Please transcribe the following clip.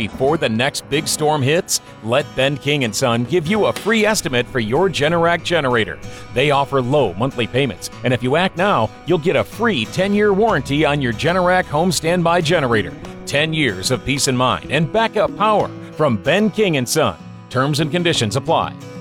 before the next big storm hits? Let Ben King & Son give you a free estimate for your Generac generator. They offer low monthly payments, and if you act now, you'll get a free 10-year warranty on your Generac home standby generator. 10 years of peace of mind and backup power from Ben King & Son. Terms and conditions apply.